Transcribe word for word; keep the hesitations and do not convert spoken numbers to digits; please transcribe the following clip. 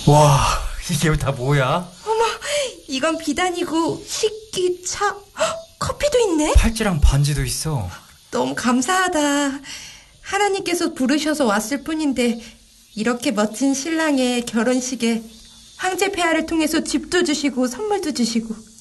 와, 이게 다 뭐야? 어머, 이건 비단이고 식기, 차, 헉, 커피도 있네? 팔찌랑 반지도 있어. 너무 감사하다. 하나님께서 부르셔서 왔을 뿐인데 이렇게 멋진 신랑의 결혼식에 황제 폐하를 통해서 집도 주시고 선물도 주시고